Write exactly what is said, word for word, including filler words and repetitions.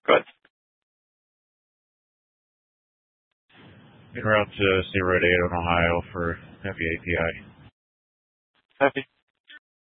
Good. En route to State Road eight in Ohio for heavy A P I. Happy.